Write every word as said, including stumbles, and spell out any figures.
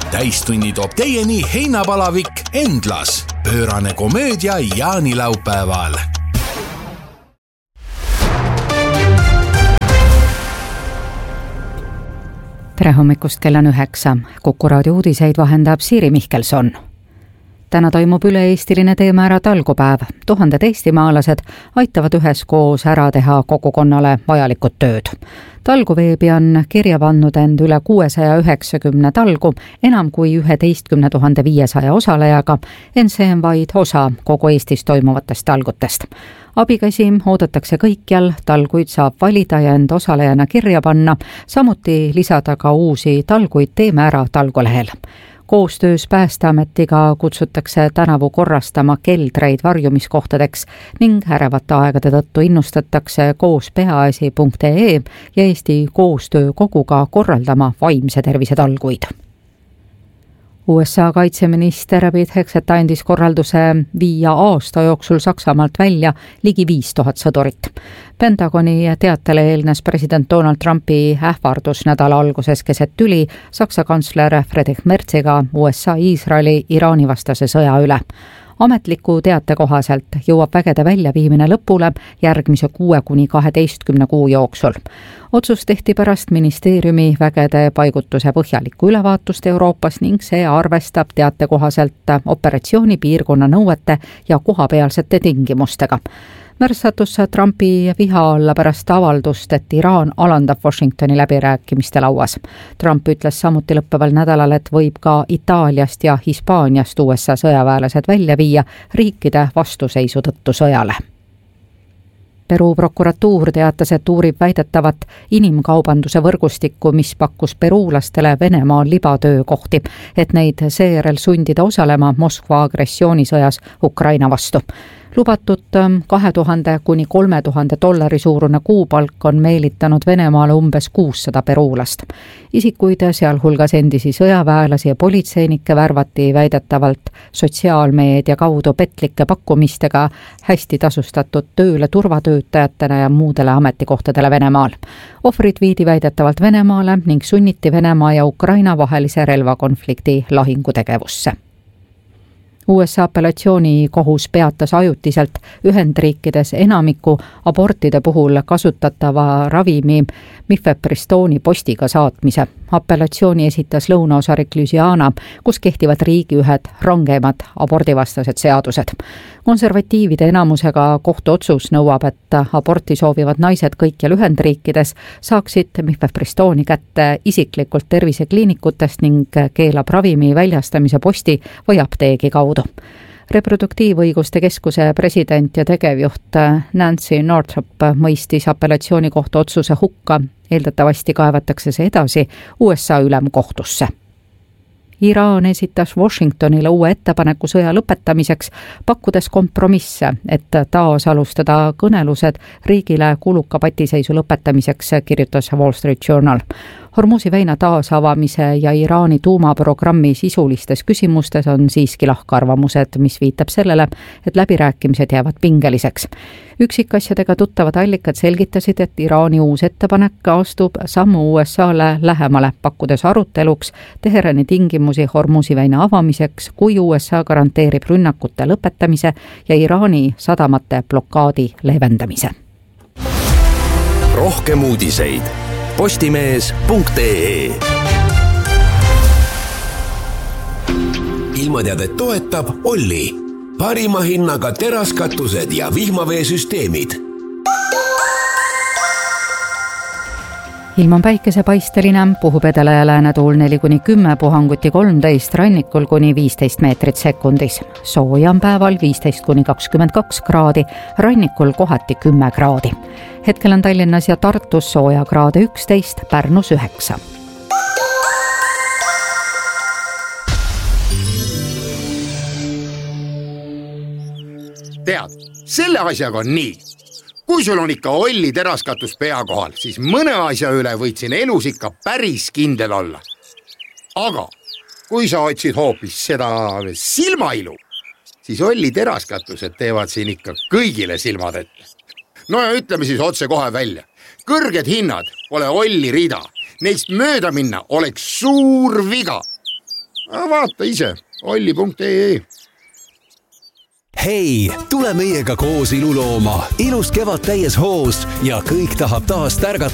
täistunni toob teieni heinapalavik Endlas. Pöörane komöödia jaanilaupäeval. Tere hommikust, kell on üheksa. Kuku raadio uudiseid vahendab Siiri Mihkelson. Täna toimub üle-eestiline teemäära talgupäev. Tuhanded eestimaalased aitavad üheskoos ära teha kogukonnale vajalikud tööd. Talguveebi on kirja pannud end üle kuuesaja üheksakümne talgu, enam kui üheteistkümne tuhande viiesaja osalejaga, ent see on vaid osa kogu Eestis toimuvatest talgutest. Abikäsi oodatakse kõikjal, talguid saab valida ja end osalejana kirja panna, samuti lisada ka uusi talguid Teeme ära talgulehel. Koostöös Päästeametiga kutsutakse tänavu korrastama keldreid varjumiskohtadeks ning ärevate aegade tõttu innustatakse koos peaasi punkt ee ja Eesti koostöökoguga korraldama vaimse tervise talguid. U S A kaitseminister Pete Hegseth andis korralduse viia aasta jooksul Saksamaalt välja ligi viis tuhat sõdurit. Pentagoni teatele eelnes president Donald Trumpi ähvardus nädala alguses keset tüli Saksa kantsler Friedrich Merziga U S A Iisraeli Iraani vastase sõja üle. Ametliku teate kohaselt jõuab vägede väljaviimine lõpule järgmise kuue kuni kaheteistkümne kuu jooksul. Otsus tehti pärast ministeeriumi vägede paigutuse põhjalikku ülevaatust Euroopas ning see arvestab teate kohaselt operatsiooni piirkonna nõuete ja kohapealsete tingimustega. Märs sattus Trumpi viha alla pärast avaldust, et Iraan alandab Washingtoni läbirääkimiste lauas. Trump ütles samuti lõppeval nädalal, et võib ka Itaaliast ja Hispaaniast U S A sõjaväelased välja viia riikide vastuseisu tõttu sõjale. Peru prokuratuur teatas, et uurib väidetavat inimkaubanduse võrgustikku, mis pakkus peruulastele Venemaal libatöökohti, et neid seejärel sundida osalema Moskva agressioonisõjas Ukraina vastu. Lubatud kahe tuhande kuni kolme tuhande dollari suurune kuupalk on meelitanud Venemaale umbes kuussada peruulast. Isikuid, sealhulgas endisi sõjaväelasi ja politseinikke värvati väidetavalt sotsiaalmeedia kaudu petlike pakkumistega hästi tasustatud tööle turvatöötajatena ja muudele ametikohtadele Venemaal. Ohvrid viidi väidetavalt Venemaale ning sunniti Venemaa ja Ukraina vahelise relvakonflikti lahingutegevusse. U S A apellatsioonikohus peatas ajutiselt Ühendriikides enamiku abortide puhul kasutatava ravimi mifepristooni postiga saatmise. Apellatsiooni esitas lõunaosarik Louisiana, kus kehtivad riigi ühed rangemad abordivastased seadused. Konservatiivide enamusega kohtuotsus nõuab, et aborti soovivad naised kõikjal Ühendriikides saaksid mifepristooni kätte isiklikult tervisekliinikutest ning keelab ravimi väljastamise posti või apteegi kaudu. Reproduktiivõiguste keskuse president ja tegevjuht Nancy Northrop mõistis apellatsioonikohtu otsuse hukka. Eeldatavasti kaevatakse see edasi U S A ülemkohtusse. Iraan esitas Washingtonile uue ettepaneku sõja lõpetamiseks, pakkudes kompromisse, et taas alustada kõnelused riigile kuluka patiseisu lõpetamiseks, kirjutas Wall Street Journal. Hormuzi väina taasavamise ja Iraani tuumaprogrammi sisulistes küsimustes on siiski lahkarvamused, mis viitab sellele, et läbirääkimised jäävad pingeliseks. Üksikasjadega tuttavad allikad selgitasid, et Iraani uus ettepanek astub sammu U S A-le lähemale, pakkudes aruteluks Teherani tingimusi Hormuzi väina avamiseks, kui U S A garanteerib rünnakute lõpetamise ja Iraani sadamate blokaadi leevendamise. Rohkem uudiseid postimees punkt ee. Ilmateadet toetab Olli. Parima hinnaga teraskatused ja vihmaveesüsteemid. Ilm on päikesepaisteline, puhub edela ja läänetuul neli kuni kümme, puhanguti kolmteist, rannikul kuni viisteist meetrit sekundis. Sooja on päeval viisteist kuni kakskümmend kaks kraadi, rannikul kohati kümme kraadi. Hetkel on Tallinnas ja Tartus sooja kraade üksteist, Pärnus üheksa. Tead, selle asjaga on nii. Kui sul on ikka Olli teraskatus pea kohal, siis mõne asja üle võid siin elus ikka päris kindel olla. Aga kui sa otsid hoopis seda silmailu, siis Olli teraskatused teevad siin ikka kõigile silmad ette. No ja ütleme siis otse kohe välja. Kõrged hinnad pole Olli rida. Neist mööda minna oleks suur viga. vaata ise, olli punkt ee. Hei, tule meiega koos ilu looma. Ilus kevad täies hoos ja kõik tahab taas tärgata